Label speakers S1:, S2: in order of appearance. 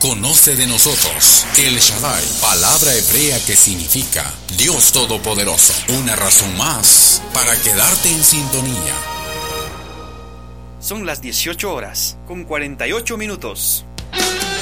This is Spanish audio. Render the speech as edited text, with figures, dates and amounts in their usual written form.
S1: Conoce de nosotros El Shaddai, palabra hebrea que significa Dios Todopoderoso. Una razón más para quedarte en sintonía.
S2: Son las 18 horas, con 48 minutos.